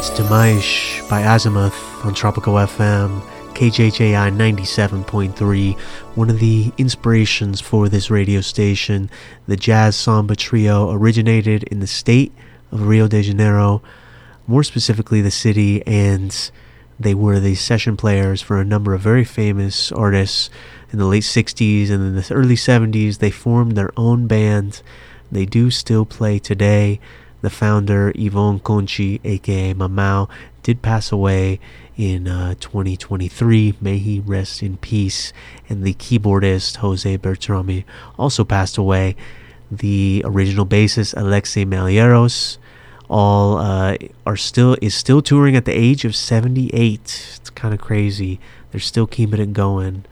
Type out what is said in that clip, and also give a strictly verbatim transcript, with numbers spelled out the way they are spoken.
Demaish by Azimuth on Tropical F M, K J H A I ninety-seven point three. One of the inspirations for this radio station, the Jazz Samba Trio, originated in the state of Rio de Janeiro, more specifically the city, and they were the session players for a number of very famous artists in the late sixties and in the early seventies. They formed their own band. They do still play today. The founder, Yvonne Conchi, aka Mamau, did pass away in uh, twenty twenty-three. May he rest in peace. And the keyboardist, Jose Bertrami, also passed away. The original bassist, Alexei Malieros, all uh, are still is still touring at the age of seventy-eight. It's kind of crazy. They're still keeping it going.